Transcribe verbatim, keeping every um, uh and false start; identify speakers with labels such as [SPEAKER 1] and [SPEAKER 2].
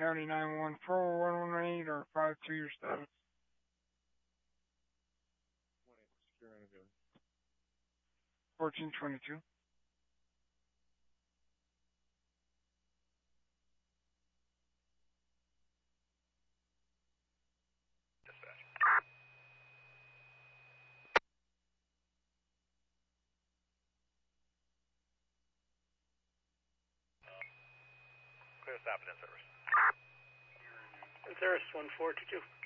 [SPEAKER 1] County nine one four, one one eight, or five two your status. fourteen twenty-two.
[SPEAKER 2] Clear stop and in service. In service, one four two two.